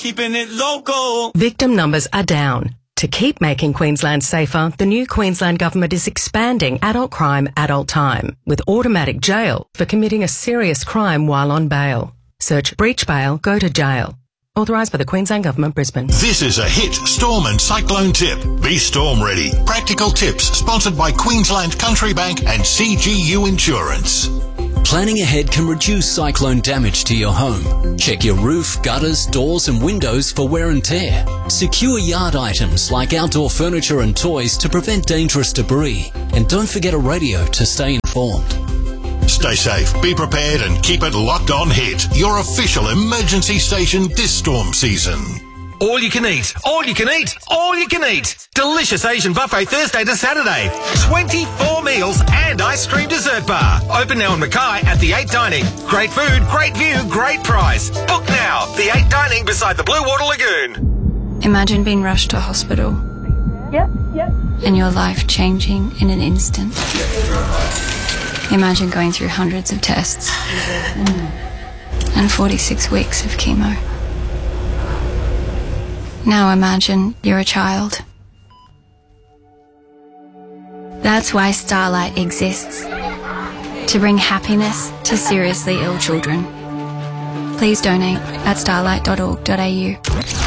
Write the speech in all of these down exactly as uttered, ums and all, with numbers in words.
keeping it local. Victim numbers are down. To keep making Queensland safer, the new Queensland Government is expanding adult crime, adult time, with automatic jail for committing a serious crime while on bail. Search breach bail, go to jail. Authorised by the Queensland Government, Brisbane. This is a hit storm and cyclone tip. Be storm ready. Practical tips sponsored by Queensland Country Bank and C G U Insurance. Planning ahead can reduce cyclone damage to your home. Check your roof, gutters, doors and windows for wear and tear. Secure yard items like outdoor furniture and toys to prevent dangerous debris. And don't forget a radio to stay informed. Stay safe, be prepared and keep it locked on Hit, your official emergency station this storm season. All you can eat, all you can eat, all you can eat. Delicious Asian buffet Thursday to Saturday. twenty-four meals and ice cream dessert bar. Open now in Mackay at the eight Dining. Great food, great view, great price. Book now. The eight Dining beside the Blue Water Lagoon. Imagine being rushed to hospital. Yep, yep. And your life changing in an instant. Imagine going through hundreds of tests. And forty-six weeks of chemo. Now imagine you're a child. That's why Starlight exists. To bring happiness to seriously ill children. Please donate at starlight dot org dot a u.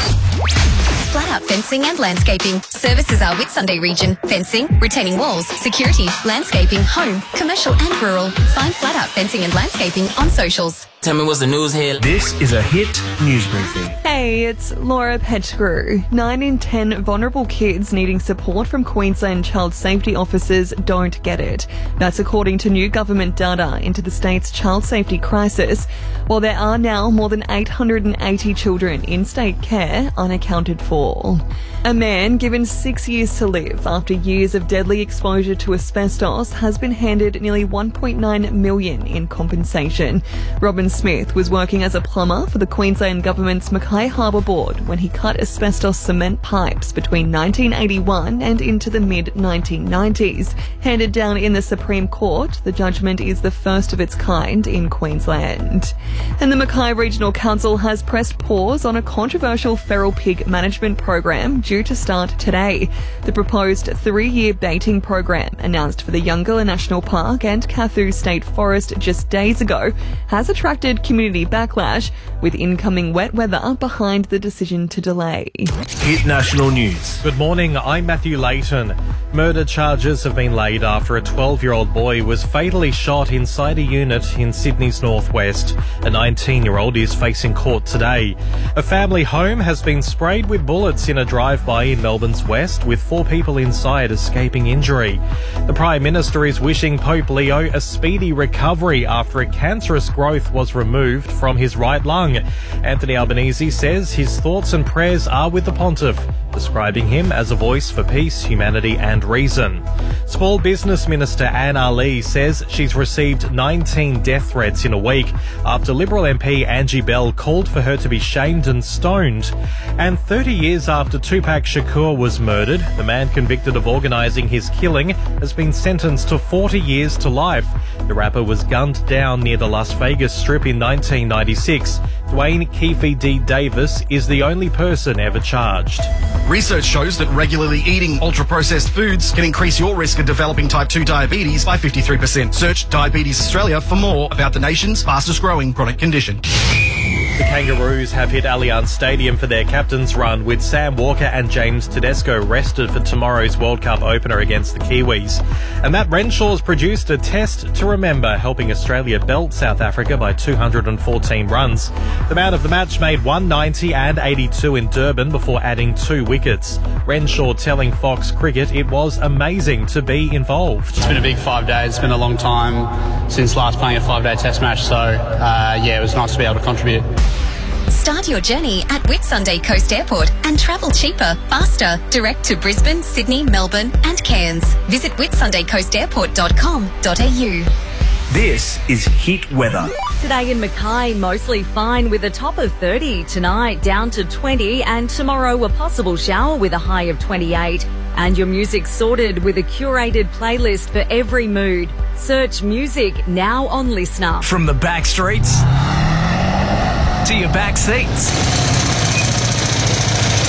Flat Out Fencing and Landscaping. Services are Whitsunday region. Fencing, retaining walls, security, landscaping, home, commercial and rural. Find Flat Out Fencing and Landscaping on socials. Tell me what's the news here. This is a Hit news briefing. Hey, it's Laura Pettigrew. Nine in ten vulnerable kids needing support from Queensland child safety officers don't get it. That's according to new government data into the state's child safety crisis. While there are now more than eight hundred eighty children in state care unaccounted for. A man given six years to live after years of deadly exposure to asbestos has been handed nearly one point nine million dollars in compensation. Robin Smith was working as a plumber for the Queensland Government's Mackay Harbour Board when he cut asbestos cement pipes between nineteen eighty-one and into the mid nineteen nineties. Handed down in the Supreme Court, the judgment is the first of its kind in Queensland. And the Mackay Regional Council has pressed pause on a controversial feral pig management program due to start today. The proposed three-year baiting program announced for the Yungala National Park and Kathu State Forest just days ago has attracted community backlash, with incoming wet weather behind the decision to delay. Hit National News. Good morning, I'm Matthew Layton. Murder charges have been laid after a twelve-year-old boy was fatally shot inside a unit in Sydney's northwest. A nineteen-year-old is facing court today. A family home has been sprayed with bullets in a drive-by in Melbourne's west, with four people inside escaping injury. The Prime Minister is wishing Pope Leo a speedy recovery after a cancerous growth was removed from his right lung. Anthony Albanese says his thoughts and prayers are with the Pontiff, describing him as a voice for peace, humanity and reason. Small Business Minister Anne Ali says she's received nineteen death threats in a week after Liberal M P Angie Bell called for her to be shamed and stoned. And thirty years after Tupac Shakur was murdered, the man convicted of organising his killing has been sentenced to forty years to life. The rapper was gunned down near the Las Vegas Strip in nineteen ninety-six. Dwayne Keefe D. Davis is the only person ever charged. Research shows that regularly eating ultra-processed foods can increase your risk of developing type two diabetes by fifty-three percent. Search Diabetes Australia for more about the nation's fastest growing chronic condition. The Kangaroos have hit Allianz Stadium for their captain's run, with Sam Walker and James Tedesco rested for tomorrow's World Cup opener against the Kiwis. And Matt Renshaw's produced a test to remember, helping Australia belt South Africa by two hundred fourteen runs. The man of the match made one ninety and eighty-two in Durban before adding two wickets. Renshaw telling Fox Cricket it was amazing to be involved. It's been a big five days. It's been a long time since last playing a five-day test match, so uh, yeah, it was nice to be able to contribute. Start your journey at Whitsunday Coast Airport and travel cheaper, faster, direct to Brisbane, Sydney, Melbourne and Cairns. Visit whitsunday coast airport dot com dot a u. This is Hit Weather. Today in Mackay, mostly fine with a top of thirty. Tonight, down to twenty. And tomorrow, a possible shower with a high of twenty-eight. And your music sorted with a curated playlist for every mood. Search music now on Listener. From the back streets to your back seats,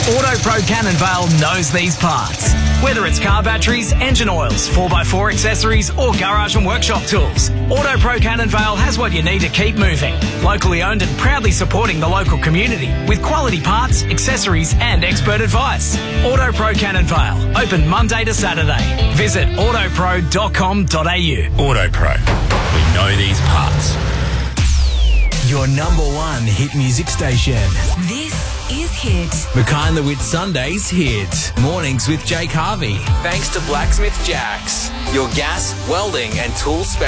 AutoPro Cannon Vale knows these parts. Whether it's car batteries, engine oils, four by four accessories or garage and workshop tools, AutoPro Cannon Vale has what you need to keep moving. Locally owned and proudly supporting the local community with quality parts, accessories and expert advice. AutoPro Cannon Vale, open Monday to Saturday. Visit autopro dot com dot a u. AutoPro. We know these parts. Your number one hit music station. This is Hit. Mackay and the Wit Sundays Hit. Mornings with Jake Harvey. Thanks to Blacksmith Jacks, your gas, welding and tool specialist.